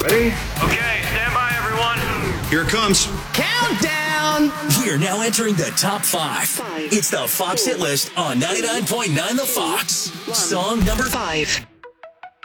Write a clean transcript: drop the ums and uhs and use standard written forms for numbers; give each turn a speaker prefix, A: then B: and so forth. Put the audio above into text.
A: Ready?
B: Okay, stand by, everyone.
A: Here it comes.
C: Countdown!
D: We're now entering the top 5. It's the Fox Hit List on 99.9 The Fox. Song number
C: 5.